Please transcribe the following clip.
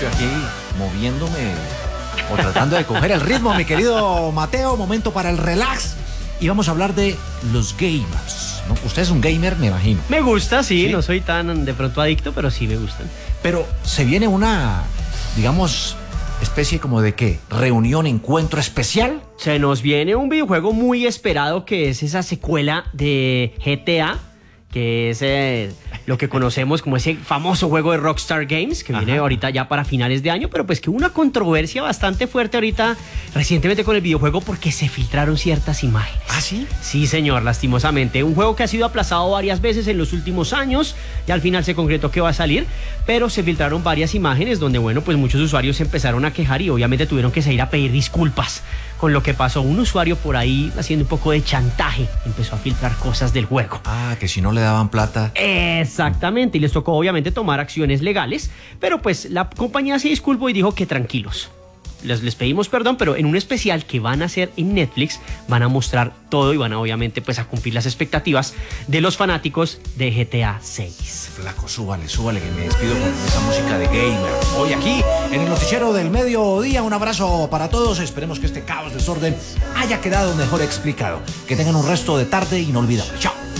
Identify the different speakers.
Speaker 1: estoy aquí moviéndome o tratando de coger el ritmo, mi querido Mateo. Momento para el relax. Y vamos a hablar de los gamers, ¿no? Usted es un gamer, me imagino.
Speaker 2: Me gusta, sí,
Speaker 1: ¿Sí?
Speaker 2: no soy tan de pronto adicto, pero sí me gustan.
Speaker 1: Pero se viene una, digamos, especie como de ¿qué? ¿Reunión, encuentro especial?
Speaker 2: Se nos viene un videojuego muy esperado que es esa secuela de GTA, que es lo que conocemos como ese famoso juego de Rockstar Games, que viene ahorita ya para finales de año, pero pues que hubo una controversia bastante fuerte ahorita recientemente con el videojuego porque se filtraron ciertas imágenes.
Speaker 1: ¿Ah, sí?
Speaker 2: Sí, señor, lastimosamente. Un juego que ha sido aplazado varias veces en los últimos años y al final se concretó que va a salir, pero se filtraron varias imágenes donde, bueno, pues muchos usuarios se empezaron a quejar y obviamente tuvieron que salir a pedir disculpas con lo que pasó. Un usuario por ahí haciendo un poco de chantaje empezó a filtrar cosas del juego.
Speaker 1: Ah, que si no le daban plata.
Speaker 2: Exactamente, y les tocó obviamente tomar acciones legales, pero pues la compañía se disculpó y dijo que tranquilos. Les pedimos perdón, pero en un especial que van a hacer en Netflix van a mostrar todo y van a obviamente pues a cumplir las expectativas de los fanáticos de GTA 6.
Speaker 1: Flaco, súbale, que me despido con esa música de gamer. Hoy aquí, en el noticiero del mediodía, un abrazo para todos. Esperemos que este caos, desorden haya quedado mejor explicado. Que tengan un resto de tarde inolvidable. Chao.